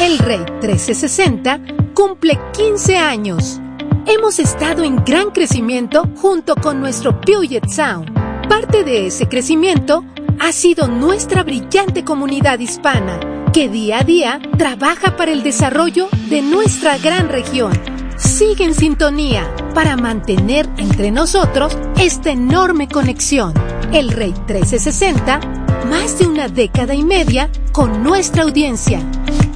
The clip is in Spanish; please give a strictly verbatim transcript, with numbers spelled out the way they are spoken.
El Rey trece sesenta cumple quince años. Hemos estado en gran crecimiento junto con nuestro Puget Sound. Parte de ese crecimiento ha sido nuestra brillante comunidad hispana, que día a día trabaja para el desarrollo de nuestra gran región. Sigue en sintonía para mantener entre nosotros esta enorme conexión. El Rey trece sesenta, más de una década y media con nuestra audiencia.